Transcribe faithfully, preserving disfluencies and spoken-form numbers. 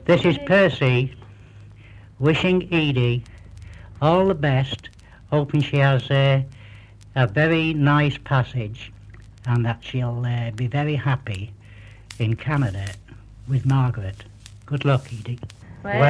This is Percy wishing Edie all the best, hoping she has uh, a very nice passage and that she'll uh, be very happy in Canada with Margaret. Good luck, Edie. Well,